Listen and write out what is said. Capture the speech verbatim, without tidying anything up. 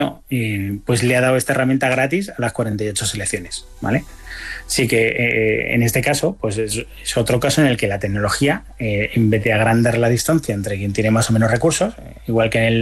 eh, pues le ha dado esta herramienta gratis a las cuarenta y ocho selecciones, ¿vale? Sí que eh, en este caso, pues es, es otro caso en el que la tecnología, eh, en vez de agrandar la distancia entre quien tiene más o menos recursos, eh, igual que en el